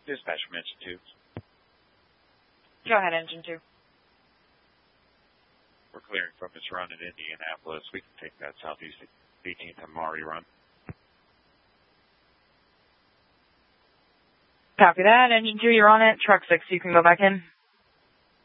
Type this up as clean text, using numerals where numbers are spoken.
Dispatch from Engine 2. Go ahead, Engine 2. We're clearing from this run in Indianapolis. We can take that southeast 18th and Maury run. Copy that. Engine 2, you're on it. Truck 6, you can go back in.